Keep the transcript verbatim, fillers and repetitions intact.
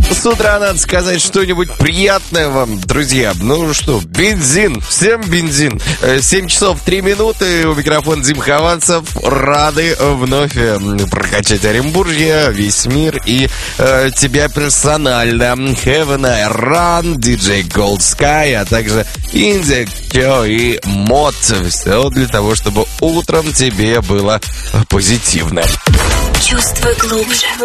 С утра надо сказать что-нибудь приятное вам, друзья. Ну что, бензин, всем бензин. семь часов три минуты, у микрофона Дим Хованцев. Рады вновь прокачать Оренбуржье, весь мир и э, тебя персонально. Heaven I Run, диджей Gold Sky, а также Индия, Кё и Мод. Все для того, чтобы утром тебе было позитивно. Чувствуй глубже.